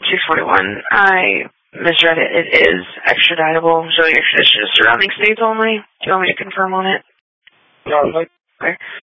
241. I misread it. It is extraditable, showing extradition to surrounding states only. Do you want me to confirm on it? No, Okay.